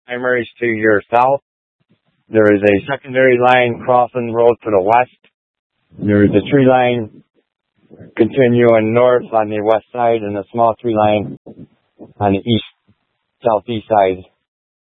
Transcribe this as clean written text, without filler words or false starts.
primaries to your south. There is a secondary line crossing the road to the west. There is a tree line continuing north on the west side and a small tree line on the east, southeast side